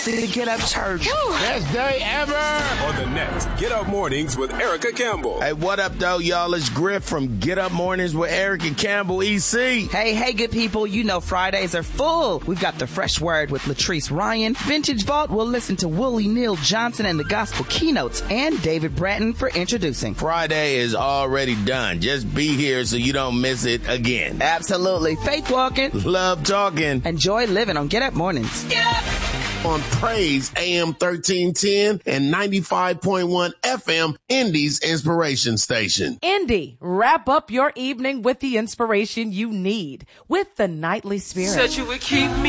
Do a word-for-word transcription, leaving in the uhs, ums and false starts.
To Get Up Church. Woo. Best day ever. On the next Get Up Mornings with Erica Campbell. Hey, what up, though, y'all? It's Griff from Get Up Mornings with Erica Campbell, E C. Hey, hey, good people. You know Fridays are full. We've got the Fresh Word with Latrice Ryan. Vintage Vault, we'll listen to Willie Neal Johnson and the Gospel Keynotes, and David Bratton for introducing. Friday is already done. Just be here so you don't miss it again. Absolutely. Faith walking. Love talking. Enjoy living on Get Up Mornings. Get up! On Praise A M thirteen ten and ninety-five point one F M, Indy's Inspiration Station. Indy, wrap up your evening with the inspiration you need with the Nightly Spirit. Said you would keep me